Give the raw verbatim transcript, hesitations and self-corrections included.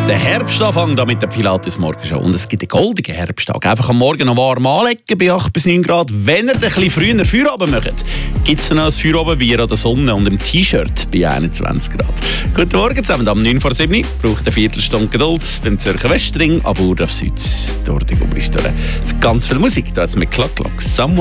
Der Herbstanfang da mit der Pilates Morgenshow. Und es gibt einen goldenen Herbsttag. Einfach am Morgen noch warm anlegen bei acht bis neun Grad. Wenn ihr ein bisschen früher Feierabend macht, gibt es noch ein Feierabendbier an der Sonne und im T-Shirt bei einundzwanzig Grad. Guten Morgen zusammen, am neun vor sieben. Braucht eine Viertelstunde Geduld beim Zürcher Westring, aber auf Süd. Dort ist durch. Ganz viel Musik, da jetzt mit Klack Klack. Someone